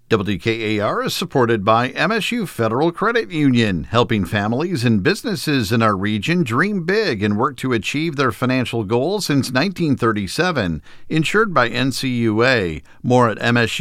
WKAR is supported by MSU Federal Credit Union, helping families and businesses in our region dream big and work to achieve their financial goals since 1937. Insured by NCUA. More at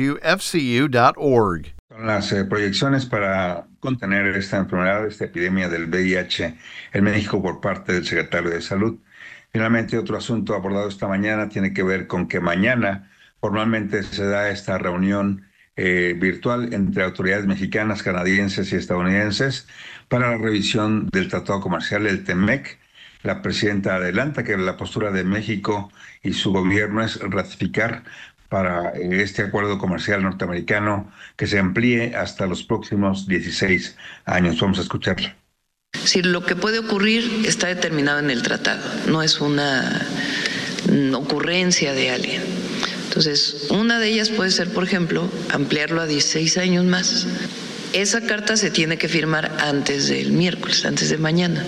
msufcu.org. Las proyecciones para contener esta enfermedad, esta epidemia del VIH en México por parte del secretario de Salud. Finalmente, otro asunto abordado esta mañana tiene que ver con que mañana formalmente se da esta reunión virtual entre autoridades mexicanas, canadienses y estadounidenses para la revisión del Tratado Comercial, el TEMEC. La presidenta adelanta que la postura de México y su gobierno es ratificar para este acuerdo comercial norteamericano que se amplíe hasta los próximos 16 años. Vamos a escucharla. Sí, lo que puede ocurrir está determinado en el tratado, no es una ocurrencia de alguien. Entonces, una de ellas puede ser, por ejemplo, ampliarlo a 16 años más. Esa carta se tiene que firmar antes del miércoles, antes de mañana.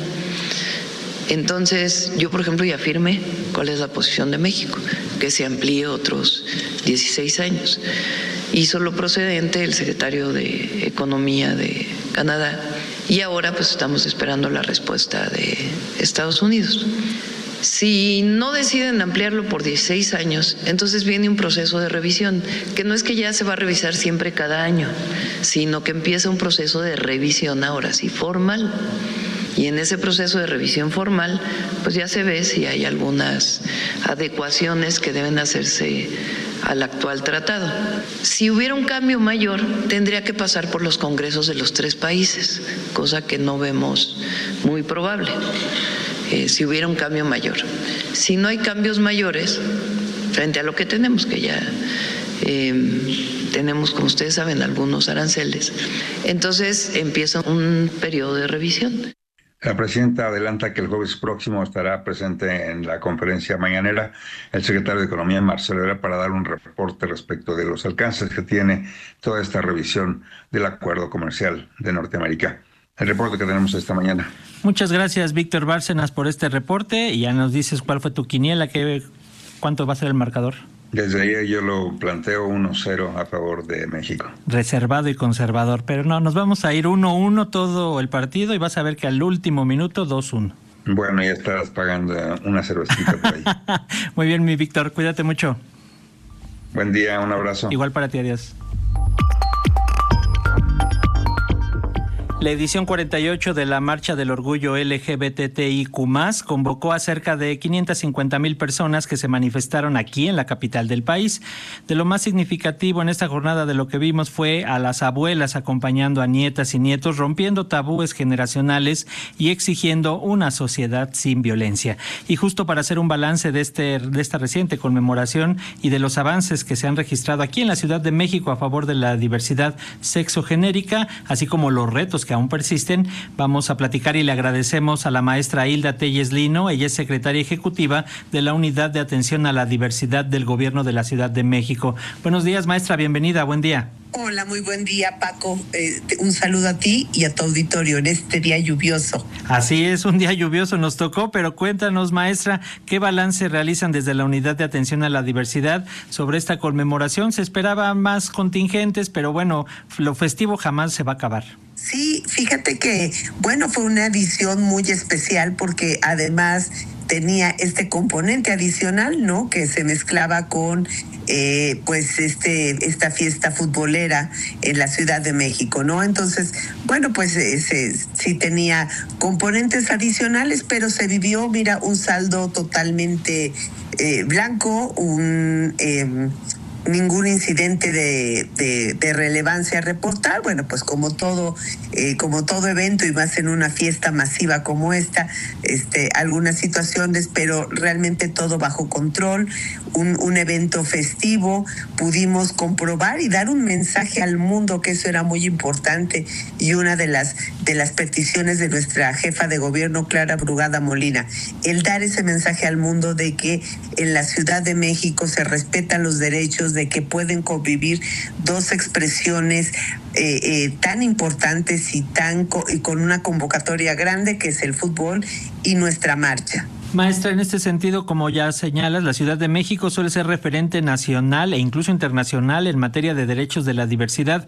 Entonces, yo, por ejemplo, ya firmé cuál es la posición de México, que se amplíe otros 16 años. Hizo lo procedente el secretario de Economía de Canadá y ahora pues estamos esperando la respuesta de Estados Unidos. Si no deciden ampliarlo por 16 años, entonces viene un proceso de revisión, que no es que ya se va a revisar siempre cada año, sino que empieza un proceso de revisión ahora sí formal. Y en ese proceso de revisión formal, pues ya se ve si hay algunas adecuaciones que deben hacerse al actual tratado. Si hubiera un cambio mayor, tendría que pasar por los congresos de los 3 países, cosa que no vemos muy probable. Si hubiera un cambio mayor. Si no hay cambios mayores, frente a lo que tenemos, que ya tenemos, como ustedes saben, algunos aranceles, entonces empieza un periodo de revisión. La presidenta adelanta que el jueves próximo estará presente en la conferencia mañanera el secretario de Economía, Marcelo Ebrard, para dar un reporte respecto de los alcances que tiene toda esta revisión del acuerdo comercial de Norteamérica. El reporte que tenemos esta mañana. Muchas gracias, Víctor Bárcenas, por este reporte. Y ya nos dices cuál fue tu quiniela, cuánto va a ser el marcador. Desde ayer yo lo planteo 1-0 a favor de México. Reservado y conservador, pero no, nos vamos a ir 1-1 todo el partido y vas a ver que al último minuto 2-1. Bueno, ya estarás pagando una cervecita por ahí. Muy bien, mi Víctor, cuídate mucho. Buen día, un abrazo. Igual para ti, adiós. La edición 48 de la Marcha del Orgullo LGBTIQ+, convocó a cerca de 550,000 personas que se manifestaron aquí en la capital del país. De lo más significativo en esta jornada de lo que vimos fue a las abuelas acompañando a nietas y nietos, rompiendo tabúes generacionales y exigiendo una sociedad sin violencia. Y justo para hacer un balance de esta reciente conmemoración y de los avances que se han registrado aquí en la Ciudad de México a favor de la diversidad sexogenérica, así como los retos que aún persisten, vamos a platicar y le agradecemos a la maestra Hilda Telles Lino. Ella es secretaria ejecutiva de la Unidad de Atención a la Diversidad del Gobierno de la Ciudad de México. Buenos días, maestra, bienvenida, buen día. Hola, muy buen día, Paco. Un saludo a ti y a tu auditorio en este día lluvioso. Así es, un día lluvioso nos tocó, pero cuéntanos, maestra, ¿qué balance realizan desde la Unidad de Atención a la Diversidad sobre esta conmemoración? Se esperaban más contingentes, pero bueno, lo festivo jamás se va a acabar. Sí, fíjate que, bueno, fue una edición muy especial porque además tenía este componente adicional, ¿no? Que se mezclaba con esta fiesta futbolera en la Ciudad de México, ¿no? Entonces, bueno, pues sí tenía componentes adicionales, pero se vivió, mira, un saldo totalmente blanco, ningún incidente de relevancia a reportar. Bueno, pues como todo evento y más en una fiesta masiva como esta, algunas situaciones, pero realmente todo bajo control, un evento festivo. Pudimos comprobar y dar un mensaje al mundo, que eso era muy importante, y una de las peticiones de nuestra jefa de gobierno, Clara Brugada Molina, el dar ese mensaje al mundo de que en la Ciudad de México se respetan los derechos, de que pueden convivir dos expresiones tan importantes y con una convocatoria grande, que es el fútbol y nuestra marcha. Maestra, en este sentido, como ya señalas, la Ciudad de México suele ser referente nacional e incluso internacional en materia de derechos de la diversidad.